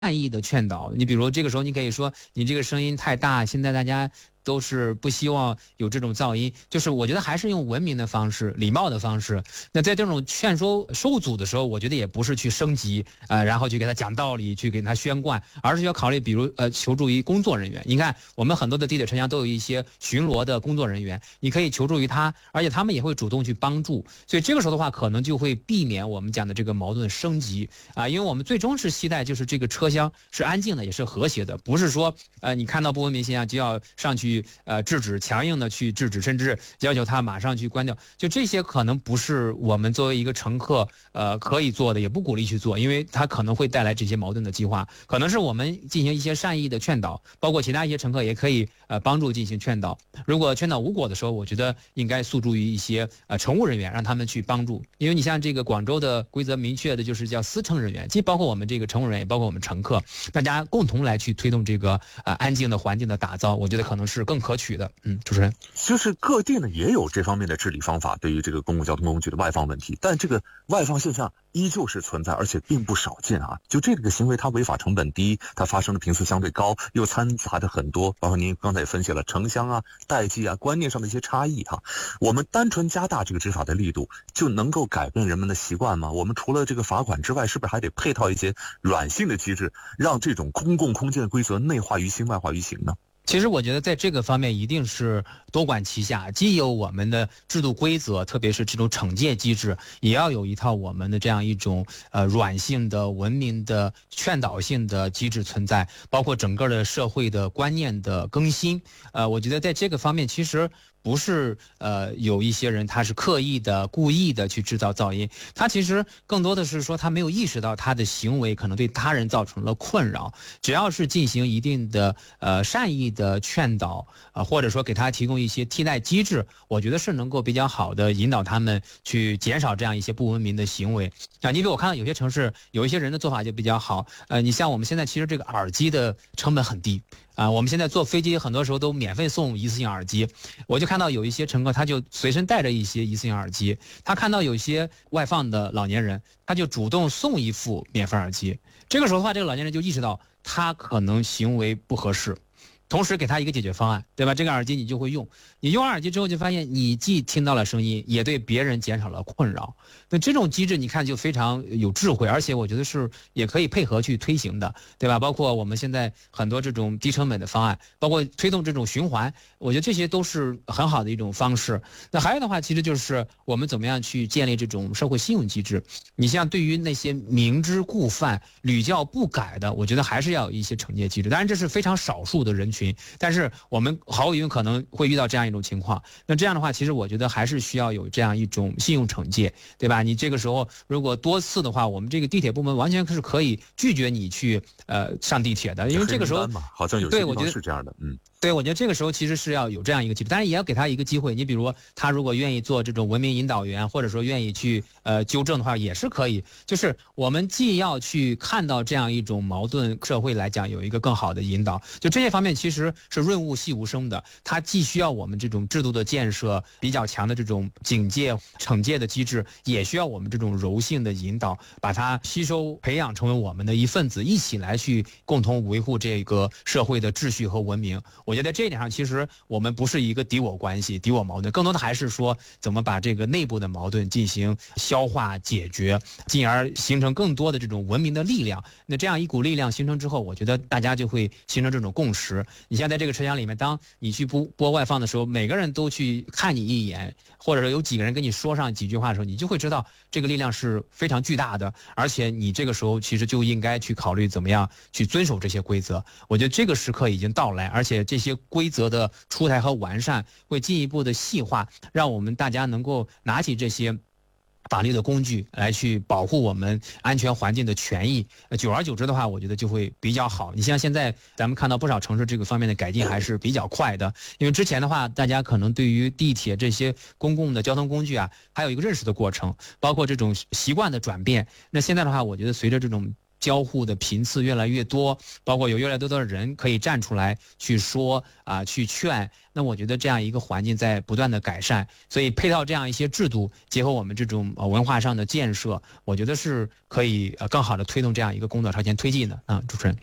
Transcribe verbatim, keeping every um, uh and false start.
善意的劝导。你比如这个时候，你可以说你这个声音太大，现在大家都是不希望有这种噪音，就是我觉得还是用文明的方式、礼貌的方式。那在这种劝说受阻的时候，我觉得也不是去升级，呃，然后去给他讲道理，去给他宣灌，而是要考虑，比如呃，求助于工作人员。你看，我们很多的地铁车厢都有一些巡逻的工作人员，你可以求助于他，而且他们也会主动去帮助。所以这个时候的话，可能就会避免我们讲的这个矛盾升级啊、呃，因为我们最终是期待就是这个车厢是安静的，也是和谐的，不是说呃你看到不文明现象就要上去。呃，制止，强硬的去制止，甚至要求他马上去关掉，就这些可能不是我们作为一个乘客呃可以做的，也不鼓励去做，因为它可能会带来这些矛盾的激化。可能是我们进行一些善意的劝导，包括其他一些乘客也可以呃帮助进行劝导。如果劝导无果的时候，我觉得应该诉诸于一些呃乘务人员，让他们去帮助。因为你像这个广州的规则明确的就是叫司乘人员，既包括我们这个乘务人员，也包括我们乘客，大家共同来去推动这个呃安静的环境的打造，我觉得可能是更可取的。嗯，主持人， 就是各地呢也有这方面的治理方法，对于这个公共交通工具的外放问题，但这个外放现象依旧是存在，而且并不少见啊。就这个行为，它违法成本低，它发生的频次相对高，又掺杂着很多，包括您刚才也分析了城乡啊、代际啊、观念上的一些差异哈、啊。我们单纯加大这个执法的力度，就能够改变人们的习惯吗？我们除了这个罚款之外，是不是还得配套一些软性的机制，让这种公共空间的规则内化于心、外化于行呢？ 其实我觉得在这个方面一定是多管齐下，既有我们的制度规则，特别是这种惩戒机制，也要有一套我们的这样一种呃软性的、文明的、劝导性的机制存在，包括整个的社会的观念的更新。呃，我觉得在这个方面，其实不是呃有一些人他是刻意的、故意的去制造噪音，他其实更多的是说他没有意识到他的行为可能对他人造成了困扰。只要是进行一定的呃善意的劝导啊、呃，或者说给他提供一些替代机制，我觉得是能够比较好的引导他们去减少这样一些不文明的行为啊。你比如我看到有些城市有一些人的做法就比较好，呃，你像我们现在其实这个耳机的成本很低。啊，我们现在坐飞机很多时候都免费送一次性耳机，我就看到有一些乘客他就随身带着一些一次性耳机，他看到有些外放的老年人，他就主动送一副免费耳机。这个时候的话，这个老年人就意识到他可能行为不合适，同时给他一个解决方案，对吧？这个耳机你就会用，你用完耳机之后就发现你既听到了声音，也对别人减少了困扰。那这种机制你看就非常有智慧，而且我觉得是也可以配合去推行的，对吧？包括我们现在很多这种低成本的方案，包括推动这种循环，我觉得这些都是很好的一种方式。那还有的话，其实就是我们怎么样去建立这种社会信用机制。你像对于那些明知故犯、屡教不改的，我觉得还是要有一些惩戒机制。当然这是非常少数的人群，但是我们毫无疑问可能会遇到这样一种情况。那这样的话，其实我觉得还是需要有这样一种信用惩戒，对吧？你这个时候如果多次的话，我们这个地铁部门完全是可以拒绝你去呃上地铁的，因为这个时候好像有些地方是这样的，嗯。 对，我觉得这个时候其实是要有这样一个机制，当然也要给他一个机会。你比如他如果愿意做这种文明引导员，或者说愿意去呃纠正的话，也是可以。就是我们既要去看到这样一种矛盾，社会来讲有一个更好的引导，就这些方面其实是润物细无声的。它既需要我们这种制度的建设，比较强的这种警戒、惩戒的机制，也需要我们这种柔性的引导，把它吸收、培养成为我们的一份子，一起来去共同维护这个社会的秩序和文明。我觉得在这一点上，其实我们不是一个敌我关系、敌我矛盾，更多的还是说怎么把这个内部的矛盾进行消化解决，进而形成更多的这种文明的力量。那这样一股力量形成之后，我觉得大家就会形成这种共识。你像在这个车厢里面，当你去播播外放的时候，每个人都去看你一眼，或者说有几个人跟你说上几句话的时候，你就会知道这个力量是非常巨大的。而且你这个时候其实就应该去考虑怎么样去遵守这些规则。我觉得这个时刻已经到来，而且这些规则的出台和完善会进一步的细化，让我们大家能够拿起这些法律的工具来去保护我们安全环境的权益。久而久之的话，我觉得就会比较好。你像现在咱们看到不少城市这个方面的改进还是比较快的，因为之前的话大家可能对于地铁这些公共的交通工具啊还有一个认识的过程，包括这种习惯的转变。那现在的话，我觉得随着这种交互的频次越来越多，包括有越来越多的人可以站出来去说啊、去劝。那我觉得这样一个环境在不断的改善，所以配套这样一些制度，结合我们这种呃文化上的建设，我觉得是可以呃更好的推动这样一个工作朝前推进的啊，主持人。